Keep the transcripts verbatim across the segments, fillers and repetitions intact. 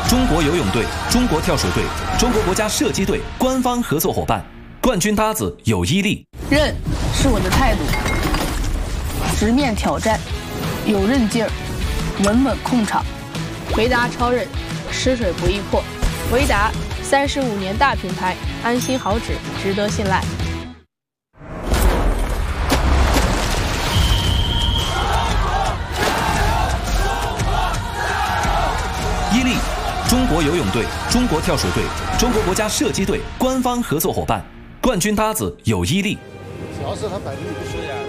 中国游泳队、中国跳水队、中国国家射击队官方合作伙伴，冠军搭子有伊利。 韧是我的态度，直面挑战，有韧劲儿，稳稳控场。维达超韧，湿水不易破。维达三十五年大品牌，安心好纸，值得信赖。 伊利，中国游泳队、中国跳水队、中国国家射击队官方合作伙伴，冠军搭子有伊利。 主要是他摆的不是呀。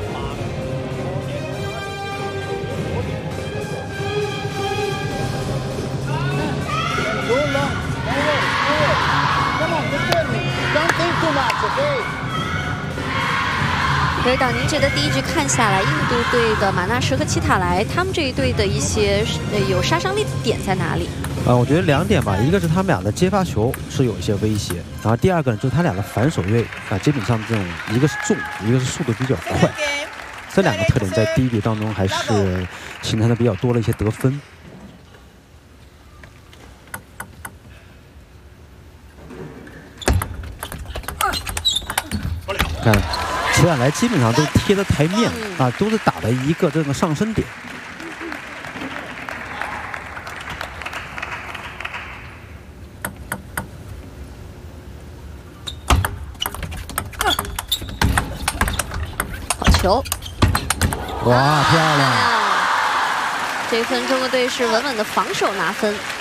所以导，您觉得第一局看下来，印度队的马纳什和齐塔莱他们这一队的一些呃有杀伤力的点在哪里？ 呃，我觉得两点吧，一个是他们俩的接发球是有一些威胁，然后第二个呢就是他俩的反手位啊，基本上这种一个是重，一个是速度比较快，这两个特点在第一局当中还是形成了比较多的一些得分。看。 齐塔莱基本上都贴着台面啊，都是打的一个这个上升点。 好球！ 哇，漂亮！ 这一分中国队是稳稳的防守拿分。